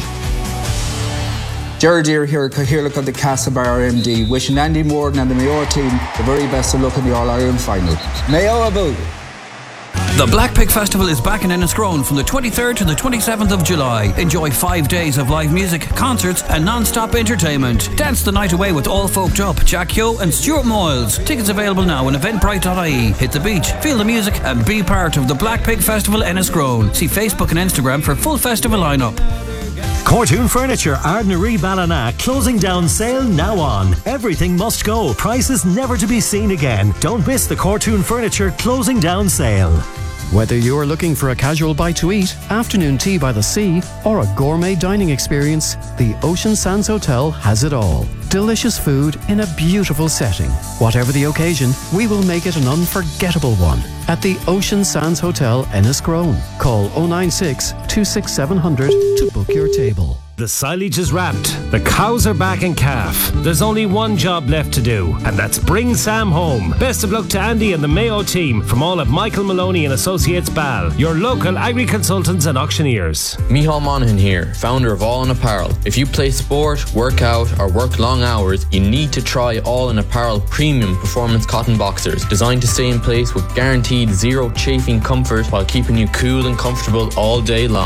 Jared Deere here, Cahirlock of the Castlebar MD, wishing Andy Morden and the Mayo team the very best of luck in the All-Ireland final. Mayo about! The Black Pig Festival is back in Enniscrone from the 23rd to the 27th of July. Enjoy 5 days of live music, concerts and non-stop entertainment. Dance the night away with All Folked Up, Jack Yo and Stuart Moyles. Tickets available now on eventbrite.ie. Hit the beach, feel the music and be part of the Black Pig Festival Enniscrone. See Facebook and Instagram for full festival lineup. Cortoon Furniture, Ardnaree Ballina, closing down sale now on. Everything must go. Prices never to be seen again. Don't miss the Cortoon Furniture closing down sale. Whether you're looking for a casual bite to eat, afternoon tea by the sea, or a gourmet dining experience, the Ocean Sands Hotel has it all. Delicious food in a beautiful setting. Whatever the occasion, we will make it an unforgettable one. At the Ocean Sands Hotel, Enniscrone. Call 096 267 700 to book your table. The silage is wrapped. The cows are back in calf. There's only one job left to do, and that's bring Sam home. Best of luck to Andy and the Mayo team from all of Michael Maloney and Associates Ball, your local agri-consultants and auctioneers. Micheál Monaghan here, founder of All in Apparel. If you play sport, work out or work long hours, you need to try All in Apparel premium performance cotton boxers, designed to stay in place with guaranteed zero chafing comfort while keeping you cool and comfortable all day long.